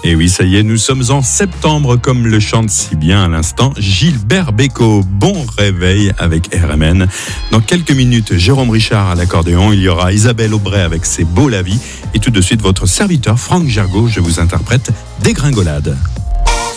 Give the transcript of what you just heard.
Et oui, ça y est, nous sommes en septembre, comme le chante si bien à l'instant Gilbert Bécaud. Bon réveil avec RMN. Dans quelques minutes, Jérôme Richard à l'accordéon. Il y aura Isabelle Aubray avec ses beaux la vie. Et tout de suite, votre serviteur Franck Gergaud, je vous interprète Dégringolade.